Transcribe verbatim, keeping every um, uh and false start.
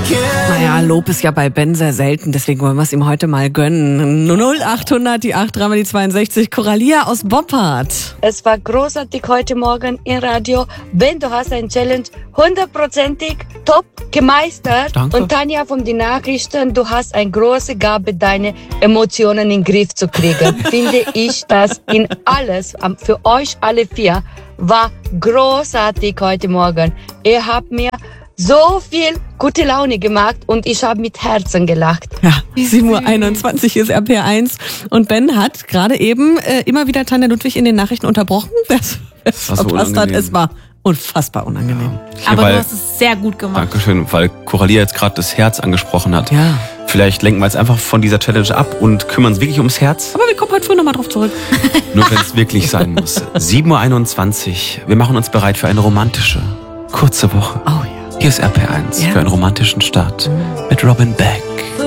Naja, Lob ist ja bei Ben sehr selten, deswegen wollen wir es ihm heute mal gönnen. null achthundert, die acht, dreimal die zweiundsechzig. Coralia aus Boppard. Es war großartig heute Morgen im Radio. Ben, du hast ein Challenge hundertprozentig top gemeistert. Danke. Und Tanja von den Nachrichten, du hast eine große Gabe, deine Emotionen in den Griff zu kriegen. Finde ich, dass in alles, für euch alle vier, war großartig heute Morgen. Ihr habt mir so viel gute Laune gemacht und ich habe mit Herzen gelacht. Ja, sieben Uhr einundzwanzig ist R P eins und Ben hat gerade eben äh, immer wieder Tanja Ludwig in den Nachrichten unterbrochen. Das, das war so verpasst hat, unangenehm. es war unfassbar unangenehm. Ja, Aber weil, du hast es sehr gut gemacht. Dankeschön, weil Coralia jetzt gerade das Herz angesprochen hat. Ja. Vielleicht lenken wir jetzt einfach von dieser Challenge ab und kümmern uns wirklich ums Herz. Aber wir kommen heute früh nochmal drauf zurück. Nur wenn es wirklich sein muss. sieben Uhr einundzwanzig. Wir machen uns bereit für eine romantische, kurze Woche. Oh ja. Hier ist R P eins Ja. für einen romantischen Start mit Robin Beck.